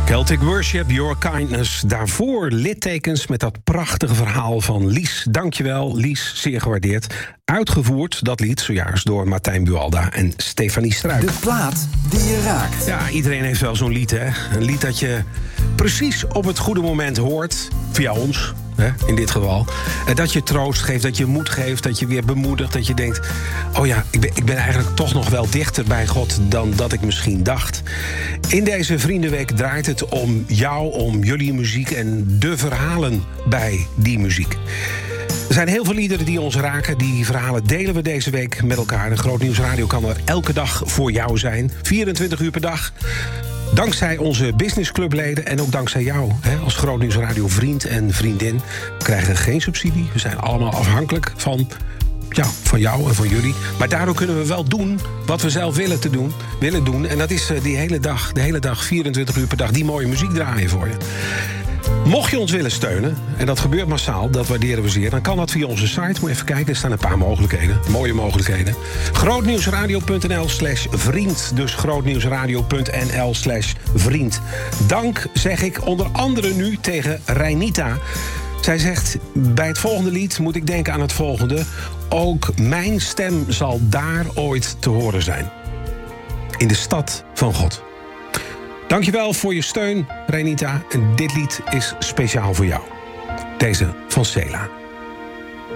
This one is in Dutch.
Celtic Worship, Your Kindness. Daarvoor littekens met dat prachtige verhaal van Lies. Dankjewel, Lies, zeer gewaardeerd. Uitgevoerd, dat lied, zojuist door Martijn Buwalda en Stefanie Struik. De plaat die je raakt. Ja, iedereen heeft wel zo'n lied, hè. Een lied dat je precies op het goede moment hoort. Via ons, hè, in dit geval. Dat je troost geeft, dat je moed geeft, dat je weer bemoedigt. Dat je denkt, oh ja, ik ben eigenlijk toch nog wel dichter bij God dan dat ik misschien dacht. In deze Vriendenweek draait het om jou, om jullie muziek en de verhalen bij die muziek. Er zijn heel veel liederen die ons raken. Die verhalen delen we deze week met elkaar. De Groot Nieuws Radio kan er elke dag voor jou zijn. 24 uur per dag. Dankzij onze businessclubleden en ook dankzij jou, hè, als Groot Nieuws Radio vriend en vriendin. We krijgen geen subsidie. We zijn allemaal afhankelijk van jou en van jullie. Maar daardoor kunnen we wel doen wat we zelf willen doen. En dat is de hele dag, 24 uur per dag, die mooie muziek draaien voor je. Mocht je ons willen steunen, en dat gebeurt massaal, dat waarderen we zeer, dan kan dat via onze site. Moet even kijken, er staan een paar mogelijkheden. Mooie mogelijkheden. Grootnieuwsradio.nl/vriend. Dus grootnieuwsradio.nl/vriend. Dank zeg ik onder andere nu tegen Reinita. Zij zegt, bij het volgende lied moet ik denken aan het volgende. Ook mijn stem zal daar ooit te horen zijn. In de stad van God. Dankjewel voor je steun, Reinita. En dit lied is speciaal voor jou. Deze van Sela.